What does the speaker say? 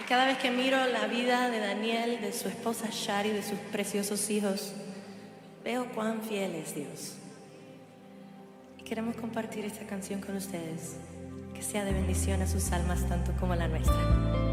Y cada vez que miro la vida de Daniel, de su esposa Shari, de sus preciosos hijos, veo cuán fiel es Dios. Y queremos compartir esta canción con ustedes, que sea de bendición a sus almas tanto como la nuestra.